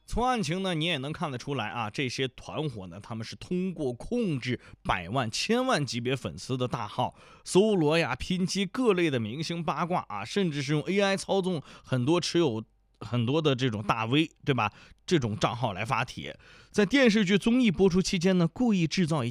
从案情呢，你也能看得出来啊，这些团伙呢，他们是通过控制百万、千万级别粉丝的大号，搜罗呀、拼接各类的明星八卦啊，甚至是用 AI 操纵很多持有很多的这种大 V，对吧？这种账号来发帖，在电视剧综艺播出期间呢，故意制造一